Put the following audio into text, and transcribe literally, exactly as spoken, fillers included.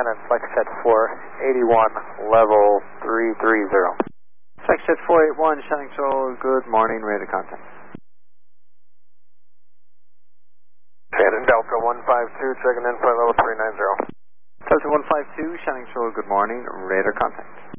and FlexJet four eighty-one, level three three zero. FlexJet four eighty-one, Shining Shoal, good morning, radar contact. Shannon Delta one five two, checking in for level three nine zero. Delta one five two, Shining Shoal, good morning, radar contact.